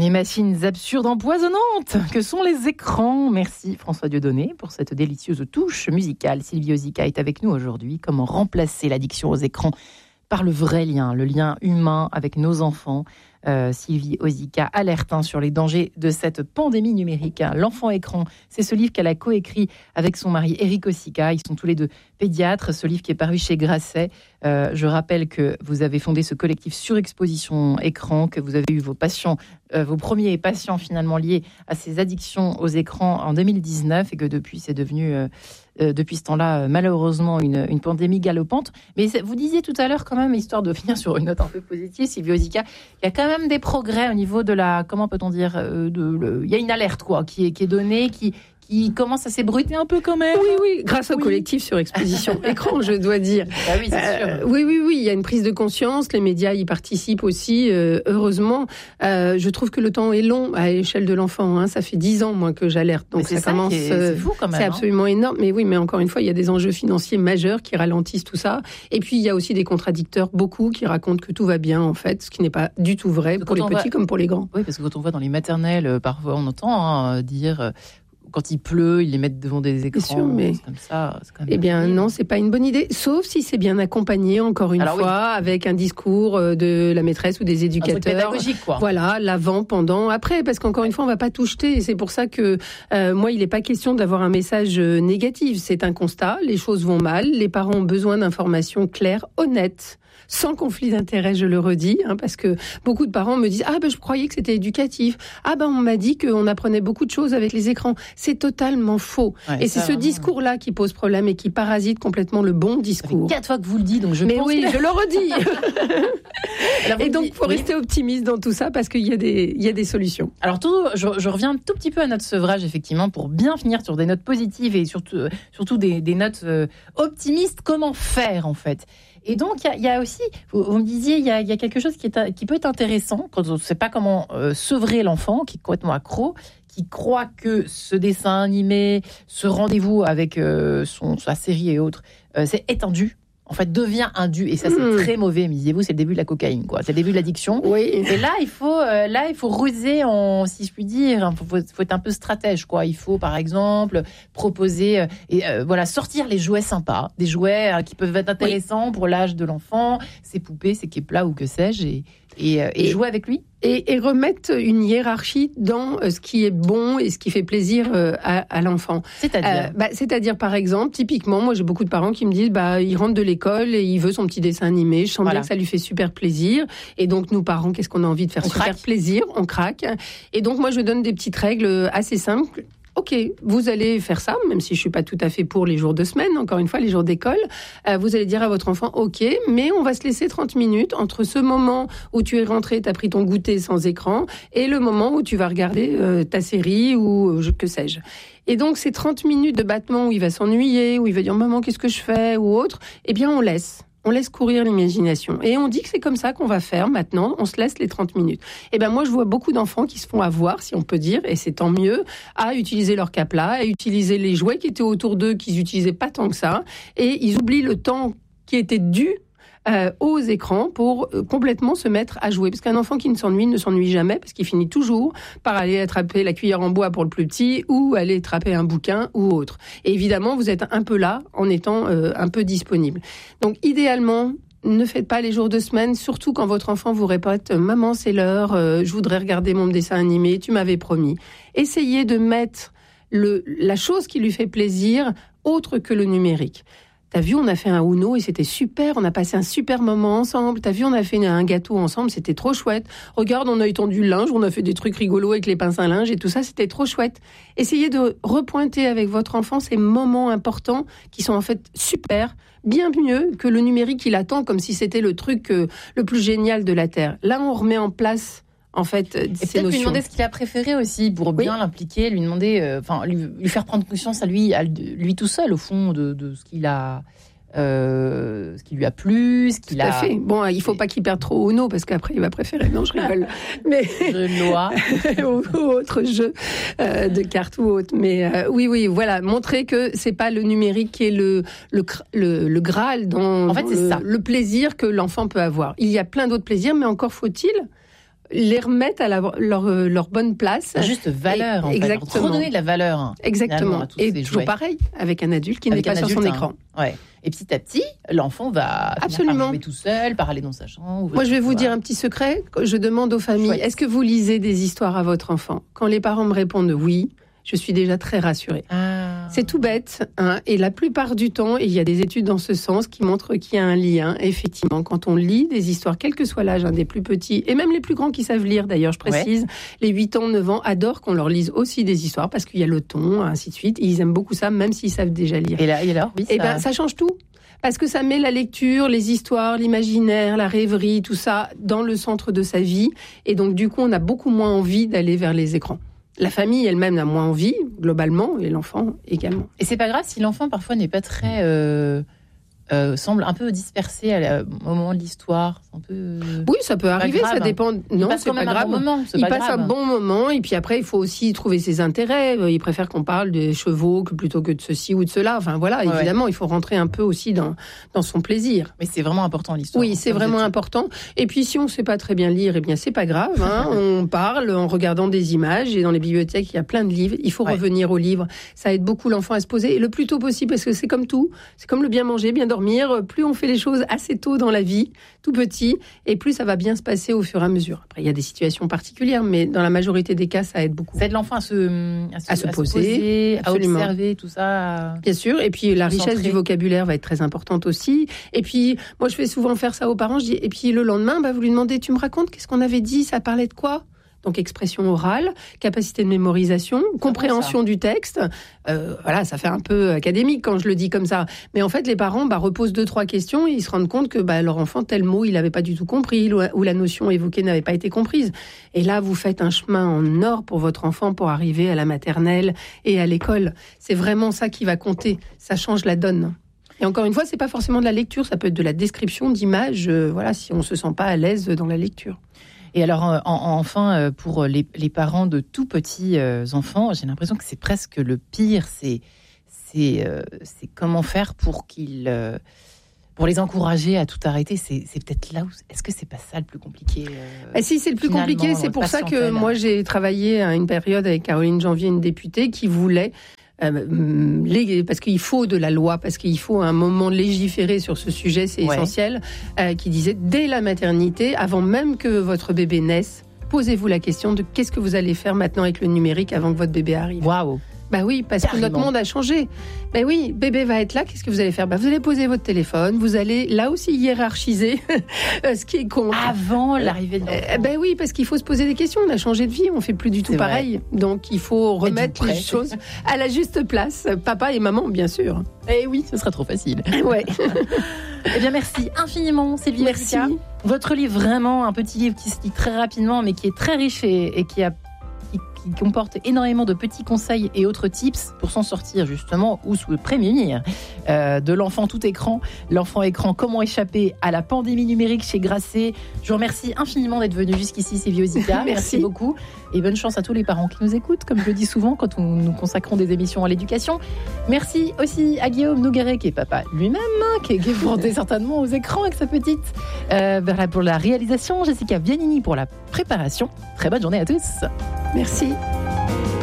Les machines absurdes empoisonnantes que sont les écrans. Merci François Dieudonné pour cette délicieuse touche musicale. Sylvie Ozika est avec nous aujourd'hui. Comment remplacer l'addiction aux écrans par le vrai lien, le lien humain avec nos enfants. Sylvie Ozika alerte sur les dangers de cette pandémie numérique. L'enfant écran, c'est ce livre qu'elle a coécrit avec son mari Éric Ozika. Ils sont tous les deux pédiatres. Ce livre qui est paru chez Grasset. Je rappelle que vous avez fondé ce collectif Surexposition Écran, que vous avez eu vos patients, vos premiers patients finalement liés à ces addictions aux écrans en 2019 et que depuis c'est devenu depuis ce temps-là malheureusement une pandémie galopante. Mais vous disiez tout à l'heure quand même, histoire de finir sur une note un peu positive, Sylvie Ozika, il y a quand même des progrès au niveau de la, comment peut-on dire, il y a une alerte quoi qui est donnée, qui commence à s'ébruiter un peu quand même. Oui, grâce au collectif Surexposition Écran, je dois dire. Ah oui, c'est sûr. Oui, il y a une prise de conscience, les médias y participent aussi, heureusement. Je trouve que le temps est long à l'échelle de l'enfant. Ça fait 10 ans, moi, que j'alerte. Donc ça commence. C'est fou quand même. C'est absolument énorme. Mais oui, mais encore une fois, il y a des enjeux financiers majeurs qui ralentissent tout ça. Et puis, il y a aussi des contradicteurs, beaucoup, qui racontent que tout va bien, en fait, ce qui n'est pas du tout vrai pour les petits comme pour les grands. Oui, parce que quand on voit dans les maternelles, parfois on entend dire... Quand il pleut, ils les mettent devant des écrans. Bien sûr, mais c'est comme ça. C'est quand même non, c'est pas une bonne idée. Sauf si c'est bien accompagné, encore une fois, avec un discours de la maîtresse ou des éducateurs. Un truc pédagogique, quoi. Voilà, l'avant, pendant, après. Parce qu'encore une fois, on va pas tout jeter. Et c'est pour ça que, moi, il n'est pas question d'avoir un message négatif. C'est un constat. Les choses vont mal. Les parents ont besoin d'informations claires, honnêtes, sans conflit d'intérêt, je le redis, parce que beaucoup de parents me disent « Ah je croyais que c'était éducatif. Ah on m'a dit qu'on apprenait beaucoup de choses avec les écrans. » C'est totalement faux. Ouais, et c'est ce discours-là qui pose problème et qui parasite complètement le bon discours. Ça fait 4 fois que vous le dites, donc je pense oui, que... je le redis. Et donc, il faut rester optimiste dans tout ça parce qu'il y a des solutions. Alors, je reviens un tout petit peu à notre sevrage, effectivement, pour bien finir sur des notes positives et surtout des notes optimistes. Comment faire, en fait ? Et donc, il y a aussi, vous me disiez, il y a quelque chose qui peut être intéressant quand on ne sait pas comment sevrer l'enfant, qui est complètement accro, qui croit que ce dessin animé, ce rendez-vous avec sa série et autres, c'est étendu. En fait, devient un dû. Et ça, c'est très mauvais. Mais disiez-vous, c'est le début de la cocaïne, quoi. C'est le début de l'addiction. Oui. Et là, il faut ruser, si je puis dire. Il faut être un peu stratège, quoi. Il faut, par exemple, proposer, sortir les jouets sympas. Des jouets qui peuvent être intéressants pour l'âge de l'enfant. Ses poupées, ses Kepla ou que sais-je. Et jouer avec lui. Et remettre une hiérarchie dans ce qui est bon et ce qui fait plaisir à l'enfant. C'est-à-dire, par exemple, typiquement, moi j'ai beaucoup de parents qui me disent il rentre de l'école et il veut son petit dessin animé. Je sens bien que ça lui fait super plaisir. Et donc, nous, parents, qu'est-ce qu'on a envie de faire? Super plaisir, on craque. Et donc, moi, je donne des petites règles assez simples. Ok, vous allez faire ça, même si je suis pas tout à fait pour les jours de semaine, encore une fois, les jours d'école. Vous allez dire à votre enfant, ok, mais on va se laisser 30 minutes entre ce moment où tu es rentré, tu as pris ton goûter sans écran, et le moment où tu vas regarder ta série ou que sais-je. Et donc, ces 30 minutes de battement où il va s'ennuyer, où il va dire, maman, qu'est-ce que je fais, ou autre, eh bien, on laisse. On laisse courir l'imagination. Et on dit que c'est comme ça qu'on va faire maintenant. On se laisse les 30 minutes. Et ben moi, je vois beaucoup d'enfants qui se font avoir, si on peut dire, et c'est tant mieux, à utiliser leur Kepla, à utiliser les jouets qui étaient autour d'eux, qu'ils n'utilisaient pas tant que ça. Et ils oublient le temps qui était dû aux écrans pour complètement se mettre à jouer. Parce qu'un enfant qui ne s'ennuie jamais, parce qu'il finit toujours par aller attraper la cuillère en bois pour le plus petit ou aller attraper un bouquin ou autre. Et évidemment, vous êtes un peu là en étant un peu disponible. Donc, idéalement, ne faites pas les jours de semaine, surtout quand votre enfant vous répète « Maman, c'est l'heure, je voudrais regarder mon dessin animé, tu m'avais promis ». Essayez de mettre la chose qui lui fait plaisir autre que le numérique. T'as vu, on a fait un Uno et c'était super, on a passé un super moment ensemble. T'as vu, on a fait un gâteau ensemble, c'était trop chouette. Regarde, on a étendu le linge, on a fait des trucs rigolos avec les pinces à linge et tout ça, c'était trop chouette. Essayez de repointer avec votre enfant ces moments importants qui sont en fait super, bien mieux que le numérique qui l'attend comme si c'était le truc le plus génial de la Terre. Là, on remet en place en fait, ces notions. Peut-être lui demander ce qu'il a préféré aussi pour bien l'impliquer, lui demander, lui faire prendre conscience à lui tout seul au fond de ce qu'il a, ce qui lui a plu, ce qu'il a. Tout à fait. Bon, il faut pas qu'il perde trop au Uno parce qu'après il va préférer. Non, je rigole. Mais jeu de loi ou autre jeu de cartes ou autre. Mais oui, voilà, montrer que c'est pas le numérique qui est le Graal dans, en fait, c'est ça. Le plaisir que l'enfant peut avoir. Il y a plein d'autres plaisirs, mais encore faut-il les remettre à leur bonne place. La juste valeur, exactement. Redonner de la valeur. Exactement. Et toujours pareil, avec un adulte qui n'est pas sur son écran. Ouais. Et petit à petit, l'enfant va jouer tout seul, par aller dans sa chambre. Moi, je vais vous dire un petit secret. Je demande aux familles, est-ce que vous lisez des histoires à votre enfant ? Quand les parents me répondent oui, je suis déjà très rassurée. C'est tout bête, hein, et la plupart du temps, il y a des études dans ce sens qui montrent qu'il y a un lien. Effectivement, quand on lit des histoires, quel que soit l'âge, des plus petits, et même les plus grands qui savent lire, d'ailleurs, je précise, les 8 ans, 9 ans adorent qu'on leur lise aussi des histoires, parce qu'il y a le ton, ainsi de suite. Ils aiment beaucoup ça, même s'ils savent déjà lire. Et alors, oui, ça change tout. Parce que ça met la lecture, les histoires, l'imaginaire, la rêverie, tout ça, dans le centre de sa vie. Et donc, du coup, on a beaucoup moins envie d'aller vers les écrans. La famille elle-même a moins envie, globalement, et l'enfant également. Et c'est pas grave si l'enfant, parfois, n'est pas très... semble un peu dispersé au moment de l'histoire. Oui, ça peut arriver, ça dépend. Non, c'est pas grave. Il passe un bon moment, et puis après, il faut aussi trouver ses intérêts. Il préfère qu'on parle des chevaux plutôt que de ceci ou de cela. Enfin voilà, évidemment, il faut rentrer un peu aussi dans son plaisir. Mais c'est vraiment important l'histoire. Oui, c'est vraiment important. Et puis si on ne sait pas très bien lire, eh bien c'est pas grave. Hein. On parle en regardant des images, et dans les bibliothèques, il y a plein de livres. Il faut revenir aux livres. Ça aide beaucoup l'enfant à se poser, et le plus tôt possible, parce que c'est comme tout. C'est comme le bien manger, bien dormir. Plus on fait les choses assez tôt dans la vie, tout petit, et plus ça va bien se passer au fur et à mesure. Après, il y a des situations particulières, mais dans la majorité des cas, ça aide beaucoup. Ça aide l'enfant à se poser, à observer tout ça. Bien sûr, et puis la richesse du vocabulaire va être très importante aussi. Et puis, moi, je fais souvent faire ça aux parents. Je dis, et puis le lendemain, vous lui demandez, tu me racontes, qu'est-ce qu'on avait dit, ça parlait de quoi ? Donc expression orale, capacité de mémorisation, compréhension du texte. Voilà, ça fait un peu académique quand je le dis comme ça. Mais en fait, les parents reposent 2-3 questions et ils se rendent compte que leur enfant, tel mot, il n'avait pas du tout compris, ou la notion évoquée n'avait pas été comprise. Et là, vous faites un chemin en or pour votre enfant pour arriver à la maternelle et à l'école. C'est vraiment ça qui va compter. Ça change la donne. Et encore une fois, c'est pas forcément de la lecture, ça peut être de la description d'images, si on se sent pas à l'aise dans la lecture. Et alors, enfin, pour les parents de tout petits enfants, j'ai l'impression que c'est presque le pire. C'est comment faire pour les encourager à tout arrêter. C'est peut-être là où... Est-ce que c'est pas ça le plus compliqué Si, c'est le plus compliqué. C'est pour ça que moi, j'ai travaillé à une période avec Caroline Janvier, une députée, qui voulait... parce qu'il faut de la loi, parce qu'il faut un moment légiférer sur ce sujet, c'est essentiel, qui disait dès la maternité, avant même que votre bébé naisse, posez-vous la question de qu'est-ce que vous allez faire maintenant avec le numérique avant que votre bébé arrive. Waouh. Oui, parce que notre monde a changé. Oui, bébé va être là, qu'est-ce que vous allez faire ? Vous allez poser votre téléphone, vous allez là aussi hiérarchiser ce qui compte. Avant l'arrivée de l'enfant. Oui, parce qu'il faut se poser des questions. On a changé de vie, on fait plus du tout pareil. Donc il faut remettre les choses à la juste place. Papa et maman, bien sûr. Eh oui, ce sera trop facile. Ouais. Eh bien, merci infiniment, Sylvie. Merci. Votre livre, vraiment un petit livre qui se lit très rapidement, mais qui est très riche et qui comporte énormément de petits conseils et autres tips pour s'en sortir justement ou se prémunir de l'enfant tout écran, l'enfant écran, comment échapper à la pandémie numérique chez Grasset. Je vous remercie infiniment d'être venu jusqu'ici, Sylvie Ozica. Merci beaucoup et bonne chance à tous les parents qui nous écoutent, comme je le dis souvent quand nous consacrons des émissions à l'éducation. Merci aussi à Guillaume Nogueret qui est papa lui-même, qui est confronté certainement aux écrans avec sa petite. Pour la réalisation, Jessica Vianini pour la préparation. Très bonne journée à tous. Merci.